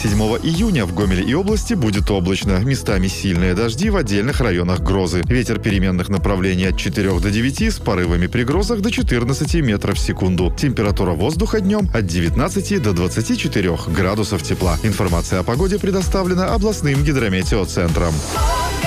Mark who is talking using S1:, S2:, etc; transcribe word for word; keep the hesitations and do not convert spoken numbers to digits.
S1: седьмого июня в Гомеле и области будет облачно. Местами сильные дожди, в отдельных районах грозы. Ветер переменных направлений от четырёх до девяти, с порывами при грозах до четырнадцати метров в секунду. Температура воздуха днем от девятнадцати до двадцати четырёх градусов тепла. Информация о погоде предоставлена областным гидрометеоцентром.